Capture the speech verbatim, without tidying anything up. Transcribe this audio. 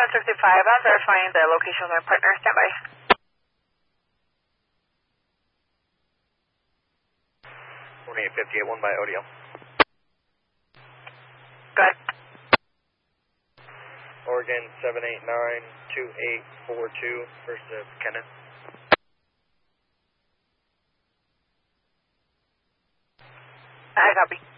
sixty-five, I'm verifying the location of my partner. Stand by. forty-eight fifty-eight, one by O D L. Good. Oregon seven eight nine two eight four two, first of Kenneth. I copy.